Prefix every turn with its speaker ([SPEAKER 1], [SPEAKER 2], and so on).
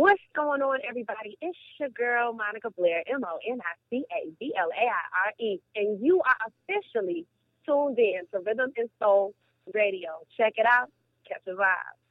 [SPEAKER 1] What's going on, everybody? It's your girl, Monica Blair, Monicablaire, and you are officially tuned in to Rhythm and Soul Radio. Check it out. Catch a vibe.